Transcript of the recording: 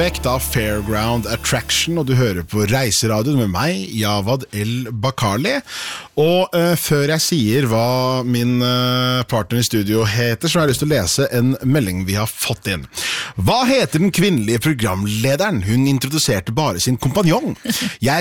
Da Fairground Attraction, og du hører på Reiseradioen med meg, Javad El Bakali. Og før jeg sier hva min partner i studio heter, så har jeg lyst til å lese en melding vi har fått inn. Hva heter den kvinnelige programlederen? Hun introduserte bare sin kompanjong. Jeg